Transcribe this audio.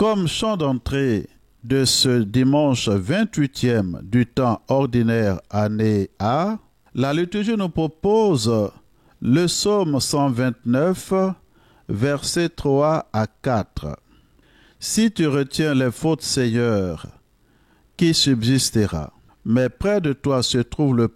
Comme chant d'entrée de ce dimanche 28e du temps ordinaire année A, la liturgie nous propose le psaume 129, versets 3 à 4. Si tu retiens les fautes, Seigneur, qui subsistera? Mais près de toi se trouve le